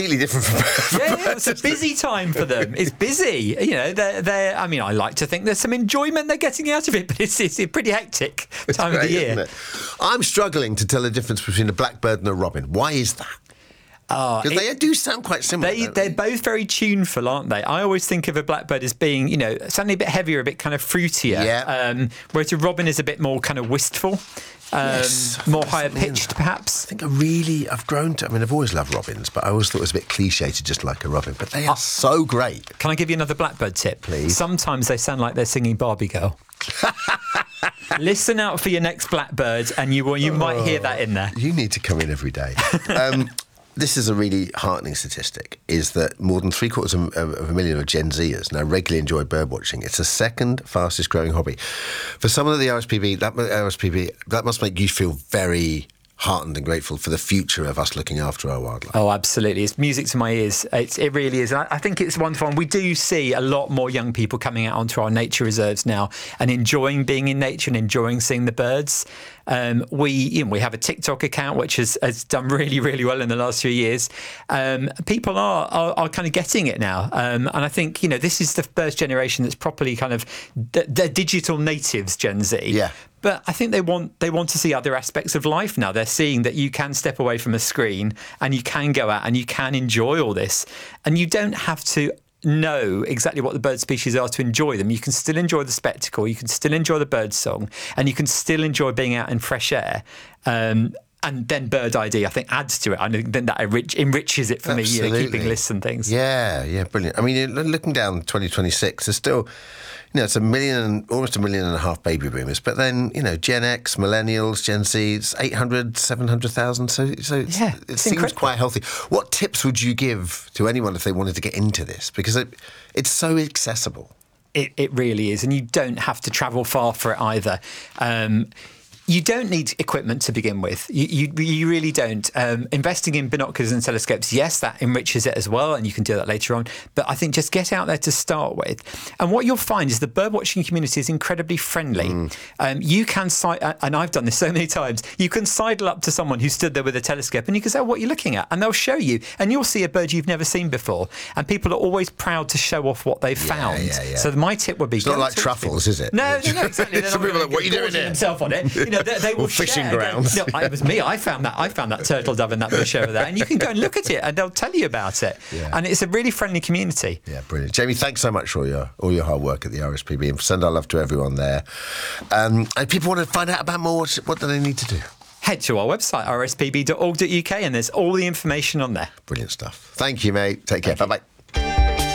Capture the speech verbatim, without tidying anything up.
completely different from Yeah, yeah, it's a busy time for them. It's busy. You know, they're, they're, I mean, I like to think there's some enjoyment they're getting out of it, but it's, it's a pretty hectic time Great, of the year. isn't it? I'm struggling to tell the difference between a blackbird and a robin. Why is that? Oh, Because they do sound quite similar. They, don't they're they? both very tuneful, aren't they? I always think of a blackbird as being, you know, something a bit heavier, a bit kind of fruitier. Yeah. Um, whereas a robin is a bit more kind of wistful, um, Yes, more that's higher something in pitched, that. perhaps. I think I really, I've grown to, I mean, I've always loved robins, but I always thought it was a bit cliche to just like a robin. But they are so great. Can I give you another blackbird tip? Please. Sometimes they sound like they're singing Barbie Girl. Listen out for your next blackbird, and you, you might hear that in there. You need to come in every day. Um, this is a really heartening statistic, is that more than three quarters of, of a million of Gen Zers now regularly enjoy bird watching. It's the second fastest growing hobby. For someone at the R S P B, that, R S P B, that must make you feel very heartened and grateful for the future of us looking after our wildlife. Oh, absolutely. It's music to my ears. It's, it really is. I, I think it's wonderful. And we do see a lot more young people coming out onto our nature reserves now and enjoying being in nature and enjoying seeing the birds. Um, we you know, we have a TikTok account which has, has done really, really well in the last few years. Um, people are, are are kind of getting it now. Um, and I think, you know, this is the first generation that's properly kind of, they're digital natives, Gen Z. Yeah. But I think they want they want to see other aspects of life now. They're seeing that you can step away from a screen and you can go out and you can enjoy all this. And you don't have to know exactly what the bird species are to enjoy them. You can still enjoy the spectacle, you can still enjoy the bird song, and you can still enjoy being out in fresh air. Um, and then Bird I D, I think, adds to it. I think then that enrich, enriches it for Absolutely. me, you know, keeping lists and things. Yeah, yeah, brilliant. I mean, looking down twenty twenty-six, there's still, you know, it's a million, almost a million and a half baby boomers. But then, you know, Gen X, Millennials, Gen Z, it's eight hundred, seven hundred thousand. So, so it's, Yeah, it it's seems incredible. quite healthy. What tips would you give to anyone if they wanted to get into this? Because it, it's so accessible. It, it really is. And you don't have to travel far for it either. Um, You don't need equipment to begin with. You you, you really don't. Um, investing in binoculars and telescopes, yes, that enriches it as well, and you can do that later on. But I think just get out there to start with. And what you'll find is the birdwatching community is incredibly friendly. Mm. Um, you can, si- and I've done this so many times, you can sidle up to someone who stood there with a telescope and you can say, oh, what are you looking at? And they'll show you. And you'll see a bird you've never seen before. And people are always proud to show off what they've Yeah, found. yeah, yeah. So my tip would be... It's not go like talk to truffles, people. is it? No, no, no, exactly. They're Some not people are gonna like, what are you doing gorging here? themselves on it. You know, they, they will Or fishing share. grounds. No, it was me. I found that. I found that turtle dove in that bush over there, and you can go and look at it, and they'll tell you about it. Yeah. And it's a really friendly community. Yeah, brilliant. Jamie, thanks so much for all your all your hard work at the R S P B, and send our love to everyone there. Um, and if people want to find out about more, what, what do they need to do? Head to our website, r s p b dot org dot u k, and there's all the information on there. Brilliant stuff. Thank you, mate. Take care. Bye-bye.